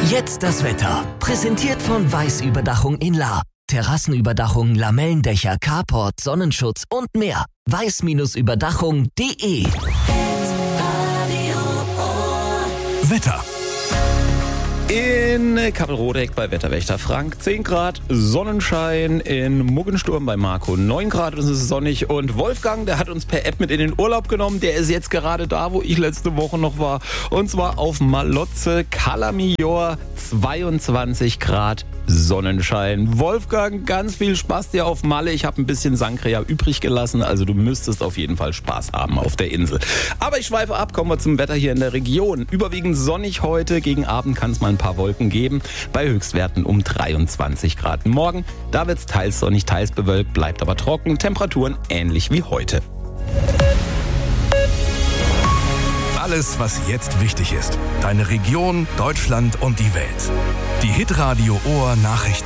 Jetzt das Wetter. Präsentiert von Weiß-Überdachung in La. Terrassenüberdachung, Lamellendächer, Carport, Sonnenschutz und mehr. weiß-überdachung.de. Wetter. In Kappelrodeck bei Wetterwächter Frank 10 Grad, Sonnenschein, in Muggensturm bei Marco 9 Grad und es ist sonnig. Und Wolfgang, der hat uns per App mit in den Urlaub genommen, der ist jetzt gerade da, wo ich letzte Woche noch war. Und zwar auf Malotze, Cala Millor, 22 Grad, Sonnenschein. Wolfgang, ganz viel Spaß dir auf Malle. Ich habe ein bisschen Sangria übrig gelassen, also du müsstest auf jeden Fall Spaß haben auf der Insel. Aber ich schweife ab, kommen wir zum Wetter hier in der Region. Überwiegend sonnig heute, gegen Abend kann es mal ein paar Wolken geben, bei Höchstwerten um 23 Grad. Morgen, da wird es teils sonnig, teils bewölkt, bleibt aber trocken, Temperaturen ähnlich wie heute. Alles, was jetzt wichtig ist. Deine Region, Deutschland und die Welt. Die Hitradio Ohr Nachrichten.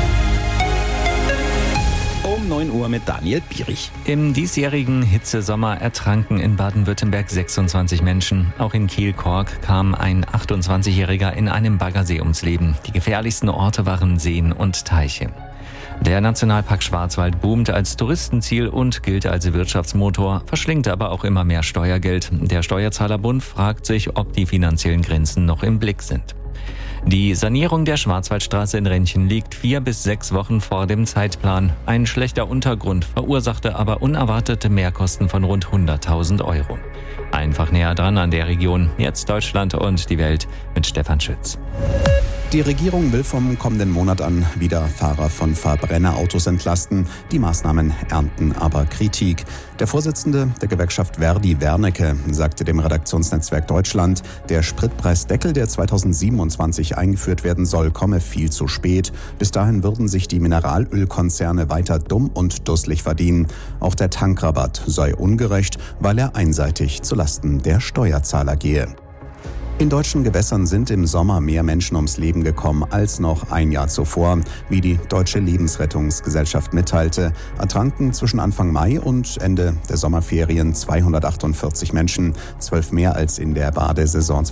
Um 9 Uhr mit Daniel Bierich. Im diesjährigen Hitzesommer ertranken in Baden-Württemberg 26 Menschen. Auch in Kiel-Kork kam ein 28-Jähriger in einem Baggersee ums Leben. Die gefährlichsten Orte waren Seen und Teiche. Der Nationalpark Schwarzwald boomt als Touristenziel und gilt als Wirtschaftsmotor, verschlingt aber auch immer mehr Steuergeld. Der Steuerzahlerbund fragt sich, ob die finanziellen Grenzen noch im Blick sind. Die Sanierung der Schwarzwaldstraße in Rentchen liegt 4 bis 6 Wochen vor dem Zeitplan. Ein schlechter Untergrund verursachte aber unerwartete Mehrkosten von rund 100.000 Euro. Einfach näher dran an der Region. Jetzt Deutschland und die Welt mit Stefan Schütz. Die Regierung will vom kommenden Monat an wieder Fahrer von Verbrennerautos entlasten. Die Maßnahmen ernten aber Kritik. Der Vorsitzende der Gewerkschaft Verdi, Wernicke, sagte dem Redaktionsnetzwerk Deutschland, der Spritpreisdeckel, der 2027 eingeführt werden soll, komme viel zu spät. Bis dahin würden sich die Mineralölkonzerne weiter dumm und dusselig verdienen. Auch der Tankrabatt sei ungerecht, weil er einseitig zulasten der Steuerzahler gehe. In deutschen Gewässern sind im Sommer mehr Menschen ums Leben gekommen als noch ein Jahr zuvor. Wie die Deutsche Lebensrettungsgesellschaft mitteilte, ertranken zwischen Anfang Mai und Ende der Sommerferien 248 Menschen, 12 mehr als in der Badesaison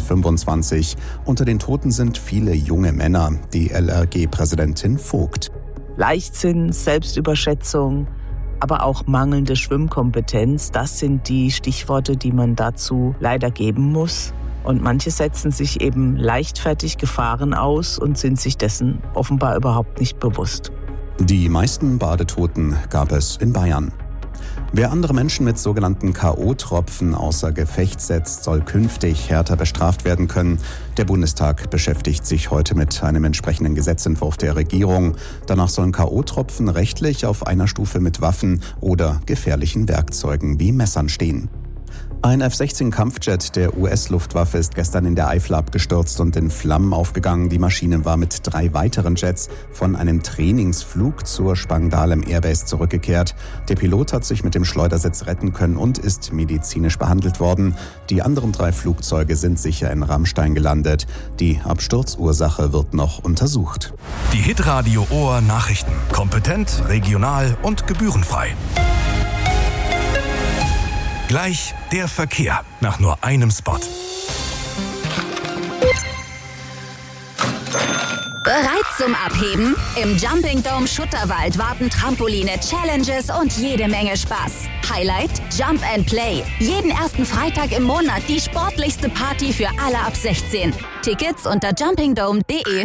2025. Unter den Toten sind viele junge Männer, die LRG-Präsidentin Vogt. Leichtsinn, Selbstüberschätzung, aber auch mangelnde Schwimmkompetenz, das sind die Stichworte, die man dazu leider geben muss. Und manche setzen sich eben leichtfertig Gefahren aus und sind sich dessen offenbar überhaupt nicht bewusst. Die meisten Badetoten gab es in Bayern. Wer andere Menschen mit sogenannten K.O.-Tropfen außer Gefecht setzt, soll künftig härter bestraft werden können. Der Bundestag beschäftigt sich heute mit einem entsprechenden Gesetzentwurf der Regierung. Danach sollen K.O.-Tropfen rechtlich auf einer Stufe mit Waffen oder gefährlichen Werkzeugen wie Messern stehen. Ein F-16-Kampfjet der US-Luftwaffe ist gestern in der Eifel abgestürzt und in Flammen aufgegangen. Die Maschine war mit 3 weiteren Jets von einem Trainingsflug zur Spangdahlem Airbase zurückgekehrt. Der Pilot hat sich mit dem Schleudersitz retten können und ist medizinisch behandelt worden. Die anderen 3 Flugzeuge sind sicher in Rammstein gelandet. Die Absturzursache wird noch untersucht. Die Hitradio Ohr Nachrichten. Kompetent, regional und gebührenfrei. Gleich der Verkehr nach nur einem Spot. Bereit zum Abheben? Im Jumping Dome Schutterwald warten Trampoline, Challenges und jede Menge Spaß. Highlight? Jump and Play. Jeden ersten Freitag im Monat die sportlichste Party für alle ab 16. Tickets unter jumpingdome.de.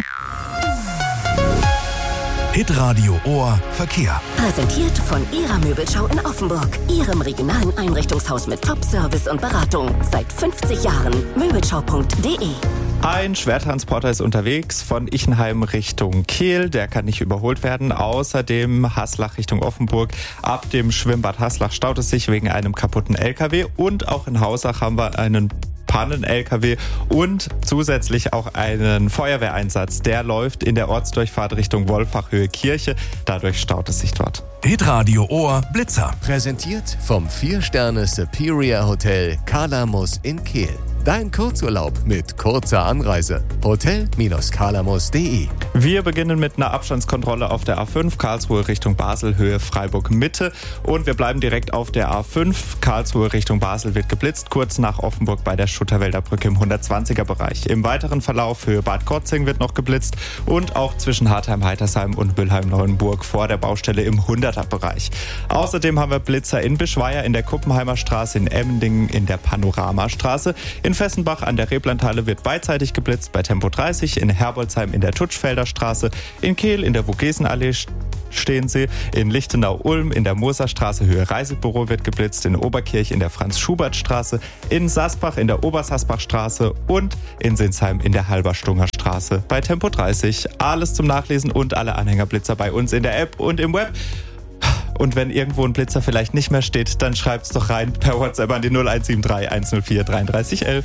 Hitradio Ohr Verkehr. Präsentiert von Ihrer Möbelschau in Offenburg. Ihrem regionalen Einrichtungshaus mit Top-Service und Beratung. Seit 50 Jahren. Möbelschau.de. Ein Schwertransporter ist unterwegs von Ichenheim Richtung Kehl. Der kann nicht überholt werden. Außerdem Haslach Richtung Offenburg. Ab dem Schwimmbad Haslach staut es sich wegen einem kaputten LKW. Und auch in Hausach haben wir einen Pannen-LKW und zusätzlich auch einen Feuerwehreinsatz. Der läuft in der Ortsdurchfahrt Richtung Wolfachhöhe Kirche. Dadurch staut es sich dort. Hitradio Ohr Blitzer. Präsentiert vom 4-Sterne Superior Hotel Kalamus in Kehl. Dein Kurzurlaub mit kurzer Anreise. Hotel-kalamus.de Wir beginnen mit einer Abstandskontrolle auf der A5 Karlsruhe Richtung Basel, Höhe Freiburg Mitte. Und wir bleiben direkt auf der A5 Karlsruhe Richtung Basel, wird geblitzt, kurz nach Offenburg bei der Schutterwälder Brücke im 120er Bereich. Im weiteren Verlauf Höhe Bad Krotzing wird noch geblitzt und auch zwischen Hartheim-Heitersheim und Mülheim-Neuenburg vor der Baustelle im 100er Bereich. Außerdem haben wir Blitzer in Bischweier, in der Kuppenheimer Straße, in Emmendingen, in der Panoramastraße. In Fessenbach an der Reblandhalle wird beidseitig geblitzt bei Tempo 30, in Herbolzheim in der Tutschfelder Straße, in Kehl in der Vogesenallee stehen sie, in Lichtenau-Ulm in der Moserstraße Höhe Reisebüro wird geblitzt, in Oberkirch in der Franz-Schubert-Straße, in Sasbach in der Obersassbach-Straße und in Sinsheim in der Halberstunger Straße bei Tempo 30. Alles zum Nachlesen und alle Anhängerblitzer bei uns in der App und im Web. Und wenn irgendwo ein Blitzer vielleicht nicht mehr steht, dann schreibt's doch rein per WhatsApp an die 0173 104 33 11.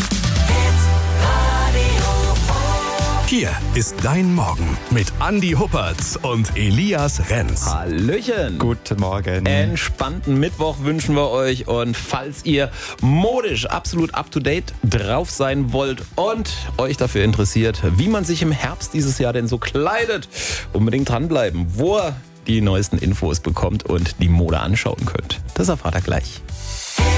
Hier ist dein Morgen mit Andi Huppertz und Elias Renz. Hallöchen. Guten Morgen. Entspannten Mittwoch wünschen wir euch. Und falls ihr modisch absolut up-to-date drauf sein wollt und euch dafür interessiert, wie man sich im Herbst dieses Jahr denn so kleidet, unbedingt dranbleiben, wo ihr die neuesten Infos bekommt und die Mode anschauen könnt. Das erfahrt ihr gleich.